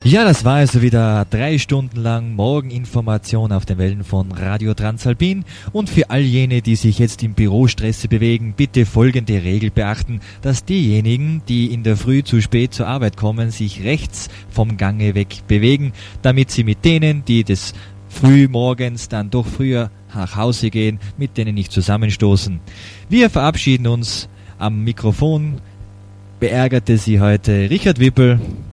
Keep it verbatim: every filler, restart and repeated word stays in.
Ja, das war also wieder drei Stunden lang Morgeninformation auf den Wellen von Radio Transalpin. Und für all jene, die sich jetzt im Bürostress bewegen, bitte folgende Regel beachten, dass diejenigen, die in der Früh zu spät zur Arbeit kommen, sich rechts vom Gange weg bewegen, damit sie mit denen, die des frühmorgens dann doch früher nach Hause gehen, mit denen nicht zusammenstoßen. Wir verabschieden uns. Am Mikrofon beärgerte sie heute Richard Wippel.